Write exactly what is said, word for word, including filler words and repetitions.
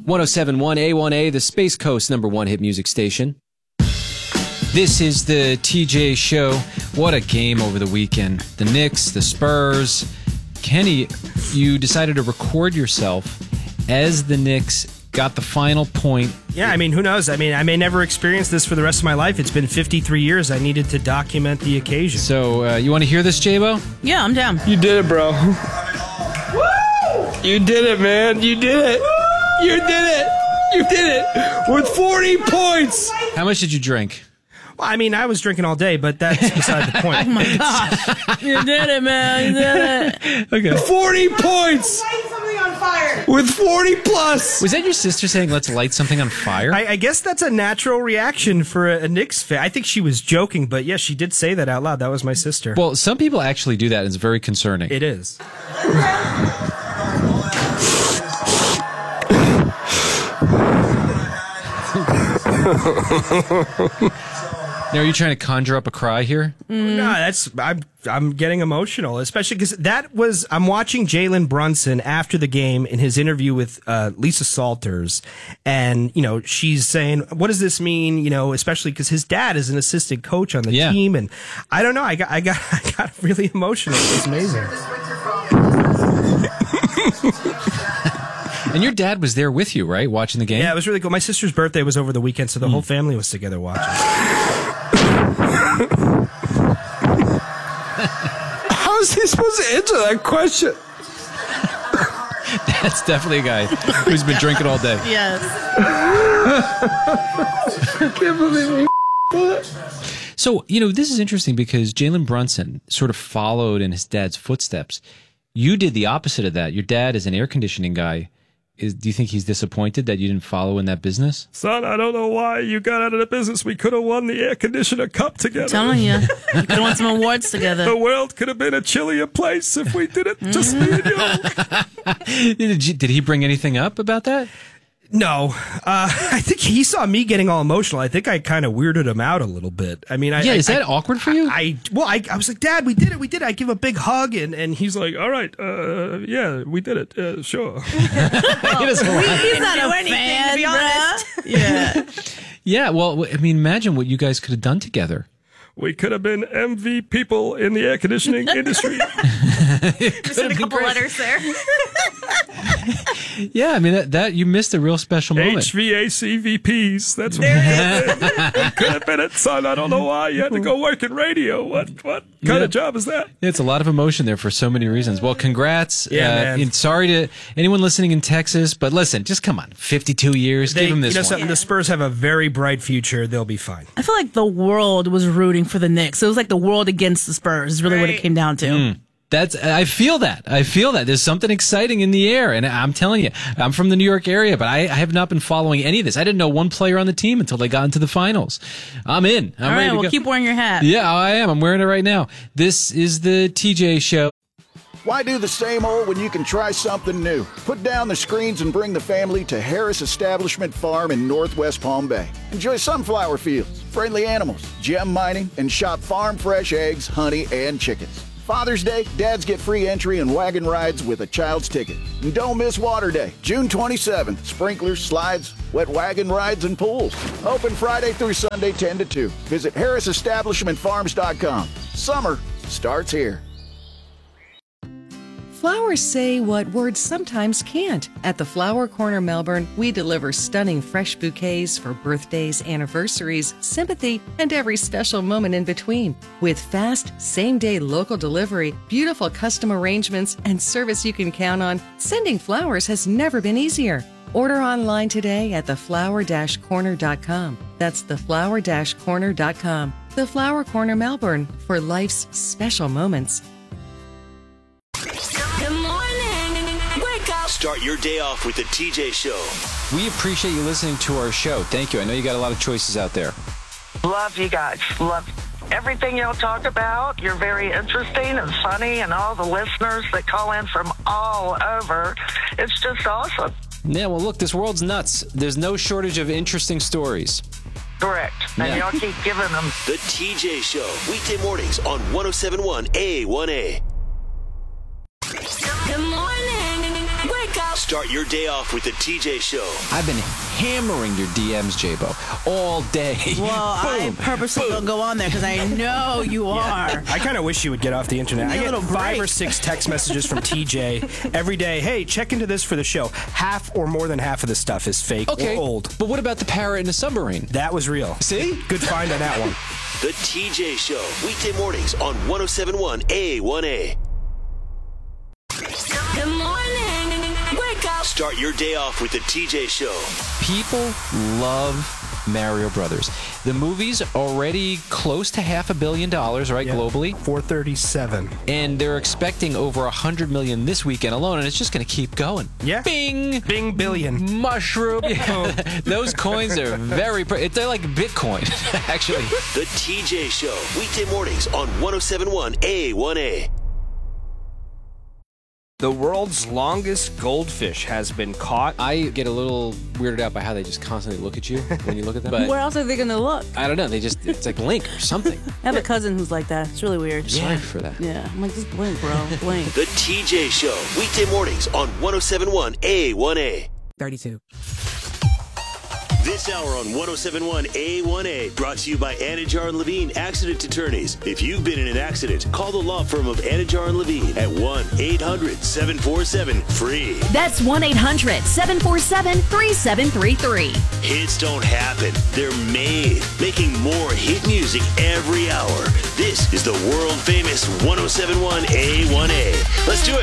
one oh seven point one A one A, the Space Coast number one hit music station. This is the T J Show. What a game over the weekend. The Knicks, the Spurs. Kenny, you decided to record yourself as the Knicks got the final point. Yeah, I mean, who knows? I mean, I may never experience this for the rest of my life. It's been fifty-three years. I needed to document the occasion. So, uh, you want to hear this, J-Bo? Yeah, I'm down. You did it, bro. You did it, man. You did it. You did it. You did it. With forty points. How much did you drink? Well, I mean, I was drinking all day, but that's beside the point. Oh, my gosh. You did it, man. You did it. Okay. forty points. Light something on fire. With forty plus. Was that your sister saying, let's light something on fire? I, I guess that's a natural reaction for a, a Knicks fan. I think she was joking, but yeah, she did say that out loud. That was my sister. Well, some people actually do that, and it's very concerning. It is. Now, are you trying to conjure up a cry here? Mm. No, that's I'm I'm getting emotional, especially because that was I'm watching Jalen Brunson after the game in his interview with uh, Lisa Salters, and you know she's saying, "What does this mean?" You know, especially because his dad is an assistant coach on the yeah. team, and I don't know. I got I got I got really emotional. It was amazing. And your dad was there with you, right? Watching the game? Yeah, it was really cool. My sister's birthday was over the weekend, so the mm. whole family was together watching. How is he supposed to answer that question? That's definitely a guy who's been drinking all day. Yes. I can't believe it. So, you know, this is interesting because Jalen Brunson sort of followed in his dad's footsteps. You did the opposite of that. Your dad is an air conditioning guy. Is, do you think he's disappointed that you didn't follow in that business? Son, I don't know why you got out of the business. We could have won the air conditioner cup together. I'm telling you. We could have won some awards together. The world could have been a chillier place if we did it, just me and you. did, you, did he bring anything up about that? No, uh, I think he saw me getting all emotional. I think I kind of weirded him out a little bit. I mean, I, yeah, I, is that I, awkward for you? I, I well, I, I was like, Dad, we did it, we did it. I give a big hug, and, and he's He's like, all right, uh, yeah, we did it, uh, sure. he doesn't want He's not a anything, fan, to be honest. Yeah. Yeah, well, I mean, imagine what you guys could have done together. We could have been M V people in the air conditioning industry. Just in a couple letters there. Yeah, I mean, that, that you missed a real special moment. H V A C V Ps. That's what it could have been it, son. I don't know why you had to go work in radio. What what kind yeah. of job is that? It's a lot of emotion there for so many reasons. Well, congrats. Yeah, uh, man. And sorry to anyone listening in Texas, but listen, just come on. fifty-two years. They, give them this you know one. something, the Spurs have a very bright future. They'll be fine. I feel like the world was rooting for the Knicks. It was like the world against the Spurs is really right. what it came down to. Mm. That's I feel that. I feel that. There's something exciting in the air. And I'm telling you, I'm from the New York area, but I, I have not been following any of this. I didn't know one player on the team until they got into the finals. I'm in. I'm All ready right, to well, go. keep wearing your hat. Yeah, I am. I'm wearing it right now. This is the T J Show. Why do the same old when you can try something new? Put down the screens and bring the family to Harris Establishment Farm in Northwest Palm Bay. Enjoy sunflower fields, friendly animals, gem mining, and shop farm fresh eggs, honey, and chickens. Father's Day, dads get free entry and wagon rides with a child's ticket. And don't miss Water Day, June twenty-seventh. Sprinklers, slides, wet wagon rides, and pools. Open Friday through Sunday, ten to two. Visit harris establishment farms dot com. Summer starts here. Flowers say what words sometimes can't. At the Flower Corner Melbourne, we deliver stunning fresh bouquets for birthdays, anniversaries, sympathy, and every special moment in between. With fast, same-day local delivery, beautiful custom arrangements, and service you can count on, sending flowers has never been easier. Order online today at the flower dash corner dot com. That's the flower dash corner dot com. The Flower Corner Melbourne, for life's special moments. Start your day off with the T J Show. We appreciate you listening to our show. Thank you. I know you got a lot of choices out there. Love you guys. Love everything y'all talk about. You're very interesting and funny, and all the listeners that call in from all over. It's just awesome. Yeah, well, look, this world's nuts. There's no shortage of interesting stories. Correct. And Yeah. y'all keep giving them. The T J Show, weekday mornings on one oh seven point one A one A. Good morning. Wake up. Start Start your day off with the T J Show. I've been hammering your D Ms, J-Bo, all day. Well, I purposely don't go on there because I know you are. I kind of wish you would get off the internet. I Need a get little five break. or six text messages from T J every day. Hey, check into this for the show. Half or more than half of the stuff is fake Okay, or old. but what about the parrot in the submarine? That was real. See? Good find on that one. The T J Show, weekday mornings on one oh seven point one A one A. Good morning. Wake up. Start your day off with the T J Show. People love Mario Brothers. The movie's already close to half a billion dollars, right, Yeah. globally? four thirty-seven. And they're expecting over a hundred million this weekend alone, and it's just going to keep going. Yeah. Bing! Bing billion. Mushroom. Those coins are very, pre- they're like Bitcoin, actually. The T J Show, weekday mornings on one oh seven point one A one A. The world's longest goldfish has been caught. I get a little weirded out by how they just constantly look at you when you look at them. But Where else are they going to look? I don't know. They just, it's like blink or something. I have a cousin who's like that. It's really weird. Sorry for that. Yeah. I'm like, just blink, bro. Blink. The T J Show, weekday mornings on one oh seven point one A one A. thirty-two. This hour on one oh seven point one A one A, brought to you by Anajar and Levine Accident Attorneys. If you've been in an accident, call the law firm of Anajar and Levine at one eight hundred seven four seven free. That's one eight hundred seven four seven three seven three three. Hits don't happen, they're made. Making more hit music every hour. This is the world famous one oh seven point one A one A. Let's do it.